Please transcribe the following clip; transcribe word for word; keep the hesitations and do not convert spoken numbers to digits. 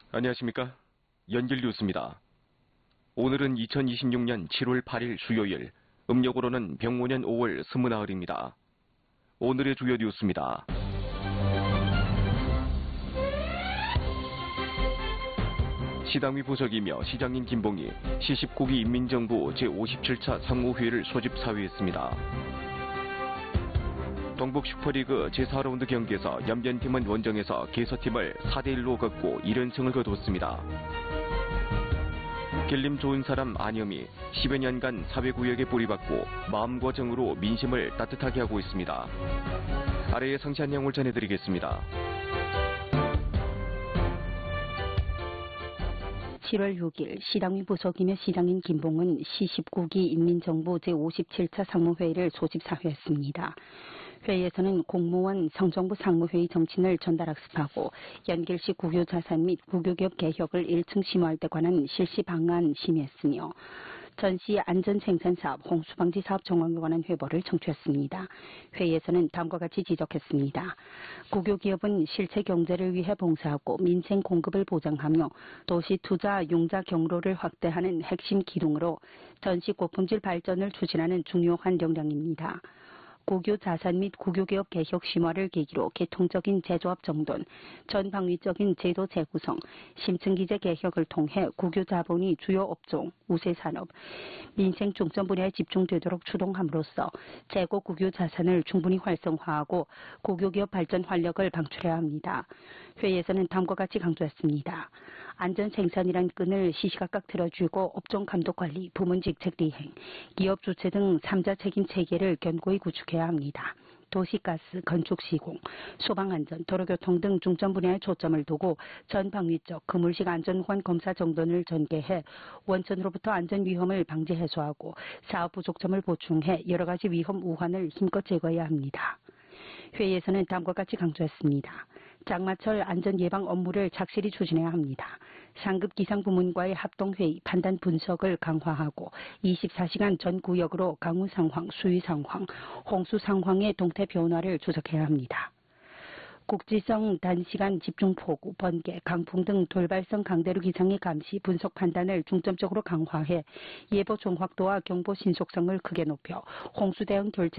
안녕하십니까? 연길 뉴스입니다. 오늘은 이천이십육 년 칠월 팔일 수요일, 음력으로는 병오년 오월 스물나흘입니다. 오늘의 주요 뉴스입니다. 시당위 부석이며 시장인 김봉이 시십구 기 인민정부 제오십칠 차 상무회의를 소집 사회했습니다. 동북 슈퍼리그 제사 라운드 경기에서 염견팀은 원정에서 개서팀을 사 대 일로 꺾고 일 연승을 거뒀습니다. 길림 좋은 사람 안염이 십여 년간 사회구역에 뿌리박고 마음과 정으로 민심을 따뜻하게 하고 있습니다. 아래의 상세한 내용을 전해드리겠습니다. 칠월 육일 시당위 부석이며 시장인 김봉은 시십구 기 인민정부 제오십칠 차 상무회의를 소집 사회했습니다. 회의에서는 공무원 성정부 상무회의 정신을 전달학습하고 연길시 국유자산 및 국유기업 개혁을 일 층 심화할 때 관한 실시 방안 심의했으며 전시 안전생산사업, 홍수방지 사업 정황에 관한 회보를 청취했습니다. 회의에서는 다음과 같이 지적했습니다. 국유기업은 실체 경제를 위해 봉사하고 민생 공급을 보장하며 도시 투자 융자 경로를 확대하는 핵심 기둥으로 전시 고품질 발전을 추진하는 중요한 역량입니다. 국유 자산 및 국유기업 개혁 심화를 계기로 계통적인 제조업 정돈, 전방위적인 제도 재구성, 심층기재 개혁을 통해 국유 자본이 주요 업종, 우세 산업, 민생 중점 분야에 집중되도록 추동함으로써 재고 국유 자산을 충분히 활성화하고 국유기업 발전 활력을 방출해야 합니다. 회의에서는 다음과 같이 강조했습니다. 안전 생산이란 끈을 시시각각 틀어주고 업종 감독 관리, 부문 직책 리행, 기업 주체 등 삼자 책임 체계를 견고히 구축해야 합니다. 도시가스, 건축시공, 소방안전, 도로교통 등 중점 분야에 초점을 두고 전방위적 그물식 안전호관 검사 정돈을 전개해 원천으로부터 안전 위험을 방지 해소하고 사업 부족점을 보충해 여러 가지 위험 우환을 힘껏 제거해야 합니다. 회의에서는 다음과 같이 강조했습니다. 장마철 안전 예방 업무를 착실히 추진해야 합니다. 상급 기상 부문과의 합동회의, 판단 분석을 강화하고 이십사 시간 전 구역으로 강우 상황, 수위 상황, 홍수 상황의 동태 변화를 추적해야 합니다. 국지성 단시간 집중폭우, 번개, 강풍 등 돌발성 강대륙 이상의 감시, 분석 판단을 중점적으로 강화해 예보 정확도와 경보 신속성을 크게 높여 홍수 대응 결정